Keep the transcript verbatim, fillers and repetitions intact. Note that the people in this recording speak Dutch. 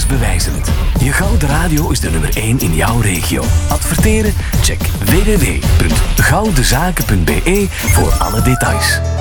bewijzen het. Je Gouden Radio is de nummer één in jouw regio. Adverteren? Check w w w punt goudenzaken punt b e voor alle details.